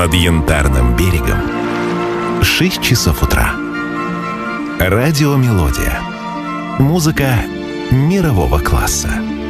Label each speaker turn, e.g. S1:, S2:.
S1: над Янтарным берегом. 6 часов утра. Радиомелодия. Музыка мирового класса.